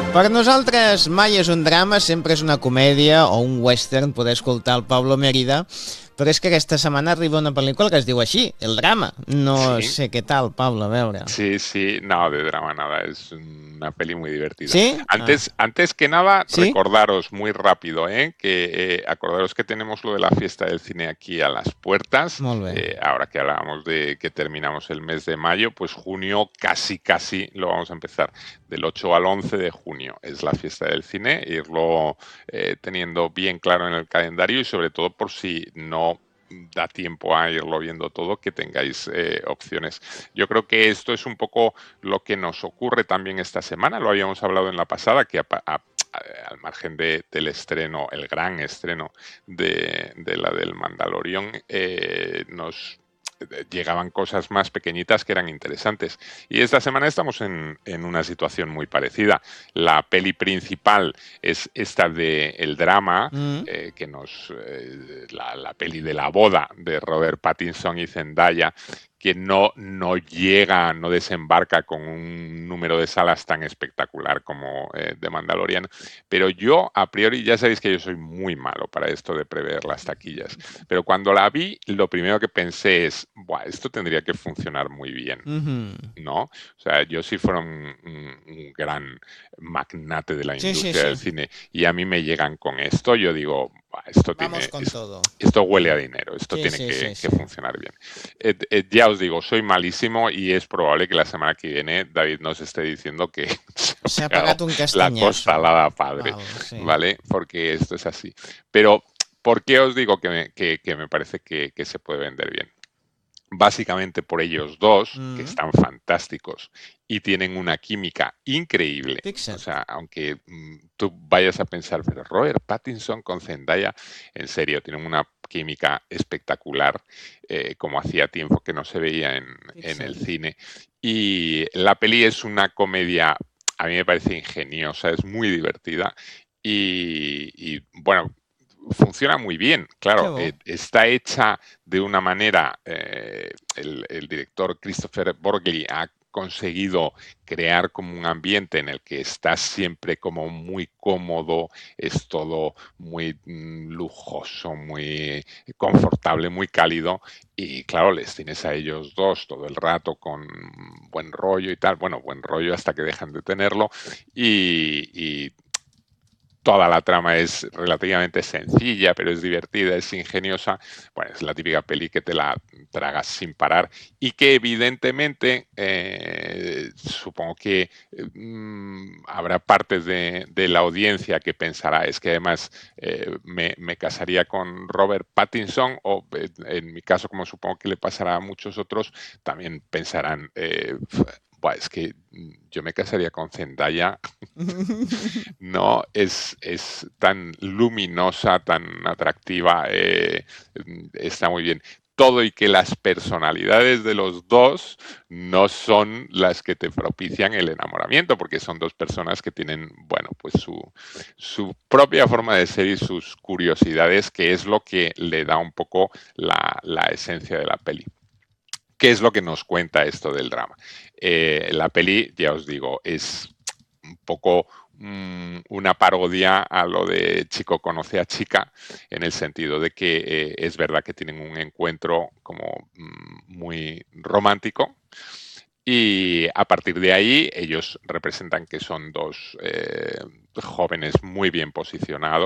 Per nosaltres mai és un drama, sempre és una comèdia o un western, poder escoltar el Pablo Mérida, però és que aquesta setmana arriba una pel·lícula que es diu així, El drama. No Sí, sé què tal, Pablo, a veure. sí, no, de drama nada, es una peli muy divertida. ¿Sí? Antes que nada, ¿Sí? recordaros muy rápido, que acordaros que tenemos lo de la fiesta del cine aquí a las puertas. Molt bé. Ahora que hablábamos de que terminamos el mes de mayo, pues junio casi lo vamos a empezar. Del 8 al 11 de junio es la fiesta del cine, irlo teniendo bien claro en el calendario y sobre todo por si no da tiempo a irlo viendo todo, que tengáis opciones. Yo creo que esto es un poco lo que nos ocurre también esta semana, lo habíamos hablado en la pasada, que al margen del estreno, el gran estreno de la del Mandalorian, nos llegaban cosas más pequeñitas que eran interesantes. Y esta semana estamos en una situación muy parecida. La peli principal es esta de El drama, que la peli de la boda de Robert Pattinson y Zendaya, que no llega, no desembarca con un número de salas tan espectacular como The Mandalorian, pero yo a priori, ya sabéis que yo soy muy malo para esto de prever las taquillas, pero cuando la vi, lo primero que pensé es, buah, esto tendría que funcionar muy bien, ¿no? O sea, yo si fuera un gran magnate de la industria del cine y a mí me llegan con esto, yo digo, esto huele a dinero, esto tiene que funcionar bien. Ya os digo, soy malísimo y es probable que la semana que viene David nos esté diciendo que se ha pegado un la costalada padre, ¿vale? Porque esto es así. Pero, ¿por qué os digo que me parece que se puede vender bien? Básicamente por ellos dos, que están fantásticos y tienen una química increíble. O sea, aunque tú vayas a pensar, pero Robert Pattinson con Zendaya, en serio, tienen una química espectacular, como hacía tiempo que no se veía en el cine. Y la peli es una comedia, a mí me parece ingeniosa, es muy divertida y bueno, funciona muy bien, claro, está hecha de una manera, el director Christopher Borgli ha conseguido crear como un ambiente en el que estás siempre como muy cómodo, es todo muy lujoso, muy confortable, muy cálido y claro, les tienes a ellos dos todo el rato con buen rollo y tal, bueno, buen rollo hasta que dejan de tenerlo y toda la trama es relativamente sencilla, pero es divertida, es ingeniosa. Bueno, es la típica peli que te la tragas sin parar y que evidentemente supongo que habrá partes de la audiencia que pensará, es que además me casaría con Robert Pattinson o en mi caso, como supongo que le pasará a muchos otros, también pensarán... es que yo me casaría con Zendaya. No es tan luminosa, tan atractiva, está muy bien. Todo y que las personalidades de los dos no son las que te propician el enamoramiento, porque son dos personas que tienen, bueno, pues su propia forma de ser y sus curiosidades, que es lo que le da un poco la esencia de la peli. ¿Qué es lo que nos cuenta esto del drama? La peli, ya os digo, es un poco una parodia a lo de chico conoce a chica, en el sentido de que es verdad que tienen un encuentro como muy romántico y a partir de ahí ellos representan que son dos jóvenes muy bien posicionados